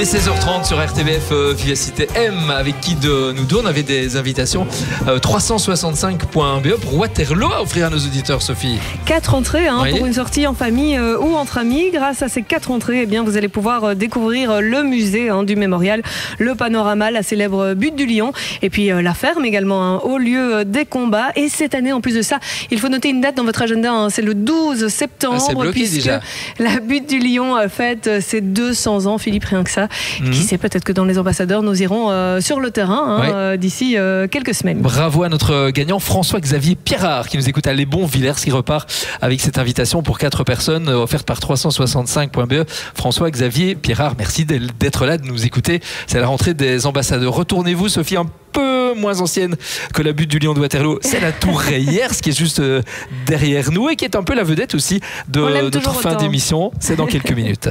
Et 16h30 sur RTBF Vivacité M, avec qui de nous deux on avait des invitations 365.be pour Waterloo à offrir à nos auditeurs, Sophie. 4 entrées Oui. pour une sortie en famille ou entre amis. Grâce à ces 4 entrées, vous allez pouvoir découvrir le musée du mémorial, le panorama, la célèbre butte du Lion, et puis la ferme également, au lieu des combats. Et cette année, en plus de ça, il faut noter une date dans votre agenda, c'est le 12 septembre. C'est bloqué puisque déjà. La butte du Lion fête ses 200 ans, Philippe, rien que ça. Qui sait, peut-être que dans les ambassadeurs, nous irons sur le terrain d'ici quelques semaines. Bravo à notre gagnant François-Xavier Pierrard qui nous écoute à Les Bons Villers, qui repart avec cette invitation pour 4 personnes offerte par 365.be. François-Xavier Pierrard, merci d'être là, de nous écouter. C'est la rentrée des ambassadeurs. Retournez-vous, Sophie, un peu moins ancienne que la butte du Lion de Waterloo, c'est la tour Rayers qui est juste derrière nous et qui est un peu la vedette aussi de notre fin d'émission. C'est dans quelques minutes.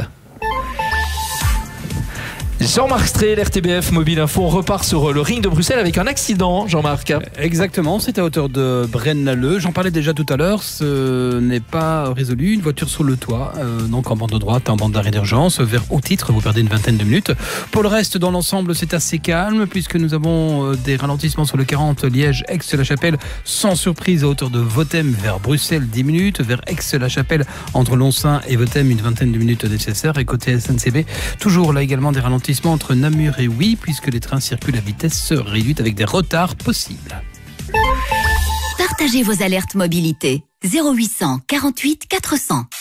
Jean-Marc Strel, RTBF Mobile Info, on repart sur le ring de Bruxelles avec un accident, Jean-Marc. Exactement, c'est à hauteur de Braine-l'Alleud. J'en parlais déjà tout à l'heure, ce n'est pas résolu. Une voiture sur le toit, donc en bande de droite, en bande d'arrêt d'urgence, vers haut titre, vous perdez une vingtaine de minutes. Pour le reste, dans l'ensemble, c'est assez calme, puisque nous avons des ralentissements sur le 40 Liège-Aix-la-Chapelle, sans surprise à hauteur de Vothem vers Bruxelles, 10 minutes, vers Aix-la-Chapelle, entre Lonsin et Vothem, une vingtaine de minutes nécessaires. Et côté SNCB, toujours là également des ralentissements entre Namur et Oui, puisque les trains circulent à vitesse réduite avec des retards possibles. Partagez vos alertes mobilité 0800 48 400.